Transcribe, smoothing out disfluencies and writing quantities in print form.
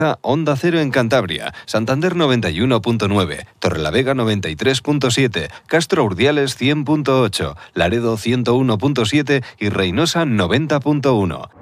Onda Cero en Cantabria, Santander 91.9, Torrelavega 93.7, Castro Urdiales 100.8, Laredo 101.7 y Reynosa 90.1.